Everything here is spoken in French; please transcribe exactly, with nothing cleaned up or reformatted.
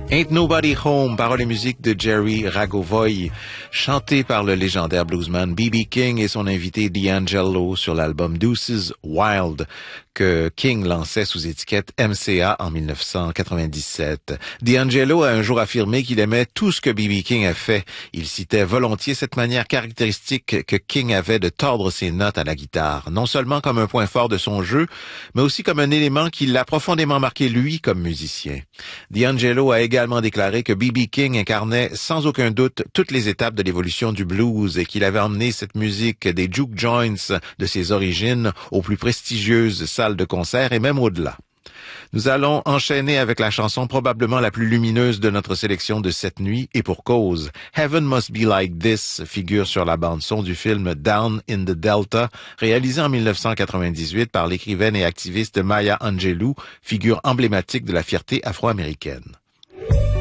Ain't Nobody Home, paroles et musique de Jerry Ragovoy, chanté par le légendaire bluesman B B King et son invité D'Angelo sur l'album Deuces Wild, que King lançait sous étiquette M C A en dix-neuf cent quatre-vingt-dix-sept. D'Angelo a un jour affirmé qu'il aimait tout ce que B B King a fait. Il citait volontiers cette manière caractéristique que King avait de tordre ses notes à la guitare, non seulement comme un point fort de son jeu, mais aussi comme un élément qui l'a profondément marqué lui comme musicien. D'Angelo a également déclaré que B B King incarnait sans aucun doute toutes les étapes de l'évolution du blues et qu'il avait emmené cette musique des juke joints de ses origines aux plus prestigieuses salles de concert et même au-delà. Nous allons enchaîner avec la chanson probablement la plus lumineuse de notre sélection de cette nuit, et pour cause. Heaven Must Be Like This figure sur la bande-son du film Down in the Delta, réalisé en dix-neuf cent quatre-vingt-dix-huit par l'écrivaine et activiste Maya Angelou, figure emblématique de la fierté afro-américaine.